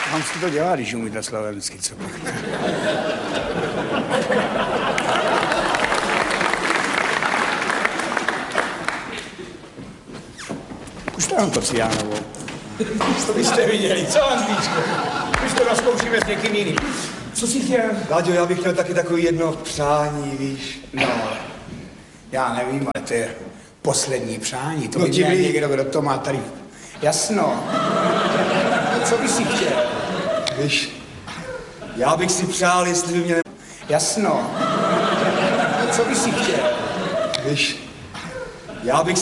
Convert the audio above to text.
Mám si to dělat, když umíte slovensky, co pak. Už tam to Ciánovou. To byste viděli, co Andříčko? Už to rozkoušíme s někým jiným. Co jsi chtěl? Láďo, já bych měl taky takový jedno přání, víš. No, já nevím, ale to je poslední přání. To No by ti měl ví. někdo, kdo to má tady. Jasno. Co bys si chtěl? Víš, já bych si přál, jestli by mě... Jasno. Co bys si chtěl? Víš, já bych